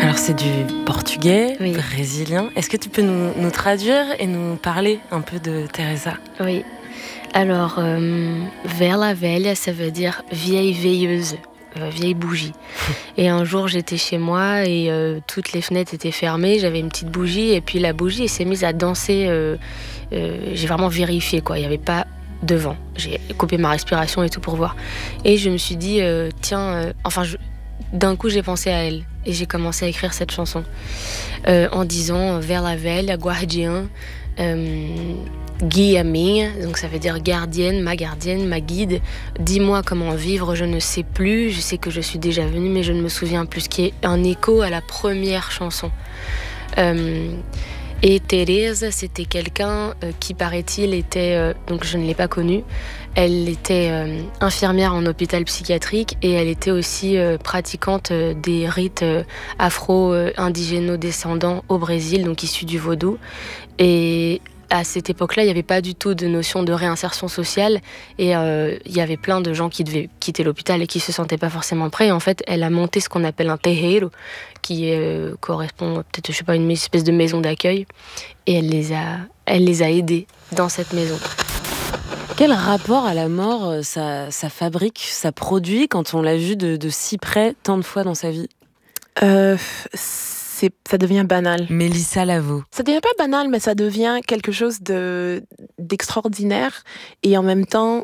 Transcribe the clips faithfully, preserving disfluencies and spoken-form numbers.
Alors c'est du portugais, Oui. brésilien. Est-ce que tu peux nous, nous traduire et nous parler un peu de Teresa? Oui. Alors, euh, vela velha, ça veut dire vieille veilleuse, euh, vieille bougie. Et un jour, j'étais chez moi et euh, toutes les fenêtres étaient fermées. J'avais une petite bougie et puis la bougie elle s'est mise à danser. Euh, euh, j'ai vraiment vérifié, quoi. Il n'y avait pas de vent. J'ai coupé ma respiration et tout pour voir. Et je me suis dit, euh, tiens, euh, enfin, je, d'un coup, j'ai pensé à elle. Et j'ai commencé à écrire cette chanson euh, en disant Vela velha, guardiã, euh, guia minha, donc ça veut dire gardienne, ma gardienne, ma guide. Dis-moi comment vivre, je ne sais plus. Je sais que je suis déjà venue, mais je ne me souviens plus. Ce qui est un écho à la première chanson. Euh, et Teresa, c'était quelqu'un euh, qui, paraît-il, était... Euh, donc je ne l'ai pas connue. Elle était euh, infirmière en hôpital psychiatrique et elle était aussi euh, pratiquante euh, des rites euh, afro-indigéno-descendants au Brésil, donc issus du vaudou. Et à cette époque-là, il n'y avait pas du tout de notion de réinsertion sociale et euh, il y avait plein de gens qui devaient quitter l'hôpital et qui ne se sentaient pas forcément prêts. Et en fait, elle a monté ce qu'on appelle un terreiro, qui euh, correspond peut-être, je sais pas, une espèce de maison d'accueil. Et elle les a, elle les a aidés dans cette maison. Quel rapport à la mort ça, ça fabrique, ça produit quand on l'a vu de, de si près tant de fois dans sa vie? euh, c'est, Ça devient banal. Mélissa Lavo. Ça devient pas banal, mais ça devient quelque chose de, d'extraordinaire et en même temps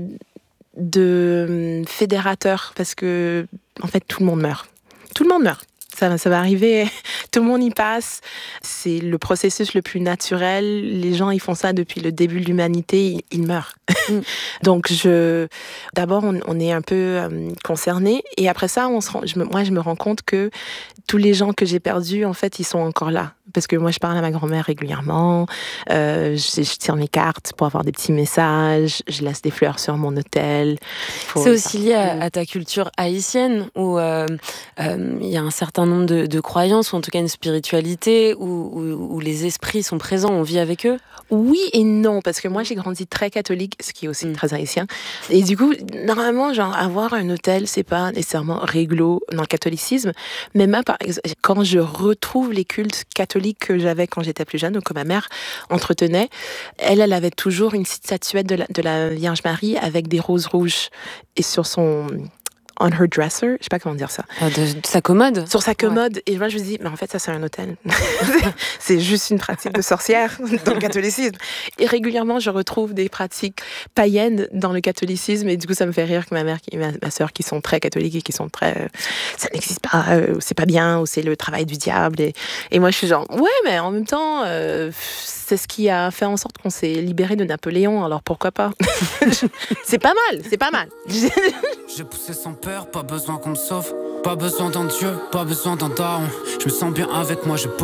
de fédérateur parce que, en fait, tout le monde meurt. Tout le monde meurt. Ça, ça va arriver, tout le monde y passe. C'est le processus le plus naturel. Les gens, ils font ça depuis le début de l'humanité, ils, ils meurent. Mm. Donc, je, d'abord, on, on est un peu euh, concernés. Et après ça, on se rend, je me, moi, je me rends compte que tous les gens que j'ai perdus, en fait, ils sont encore là. Parce que moi, je parle à ma grand-mère régulièrement. Euh, je, je tire mes cartes pour avoir des petits messages. Je laisse des fleurs sur mon autel. Faut C'est aussi lié à, à ta culture haïtienne, où il euh, euh, y a un certain nombre de, de croyances, ou en tout cas une spiritualité, où, où, où les esprits sont présents, on vit avec eux. Oui et non, parce que moi, j'ai grandi très catholique, ce qui est aussi mmh. très haïtien. Et du coup, normalement, genre, avoir un autel, c'est pas nécessairement réglo dans le catholicisme. Mais moi, par exemple, quand je retrouve les cultes catholiques que j'avais quand j'étais plus jeune, ou que ma mère entretenait, elle, elle avait toujours une petite statuette de la, de la Vierge Marie avec des roses rouges. Et sur son... on her dresser, je sais pas comment dire ça. Ah, de, de sa commode. Sur sa commode. Ouais. Et moi, je me dis, mais en fait, ça, c'est un hôtel. C'est juste une pratique de sorcière dans le catholicisme. Et régulièrement, je retrouve des pratiques païennes dans le catholicisme. Et du coup, ça me fait rire que ma mère et ma, ma sœur, qui sont très catholiques et qui sont très, euh, ça n'existe pas, euh, c'est pas bien, ou c'est le travail du diable. Et, et moi, je suis genre, ouais, mais en même temps, euh, c'est ce qui a fait en sorte qu'on s'est libéré de Napoléon. Alors pourquoi pas? C'est pas mal, c'est pas mal. J'ai poussé sans peur, pas besoin qu'on me sauve. Pas besoin d'un dieu, pas besoin d'un daron. Je me sens bien avec moi, j'ai pas